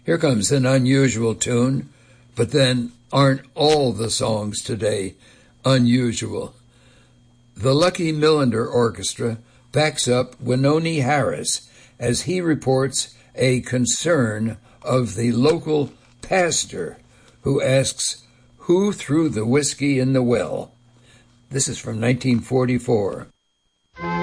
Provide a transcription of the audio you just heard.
Here comes an unusual tune, but then aren't all the songs today unusual? The Lucky Millender Orchestra backs up Wynonie Harris as he reports a concern of the local pastor who asks, "Who threw the whiskey in the well?" This is from 1944.